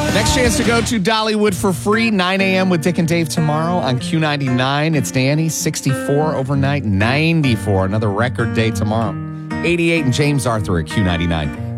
Next chance to go to Dollywood for free, 9 a.m. with Dick and Dave tomorrow on Q99. It's Danny, 64 overnight, 94. Another record day tomorrow. 88 and James Arthur at Q99.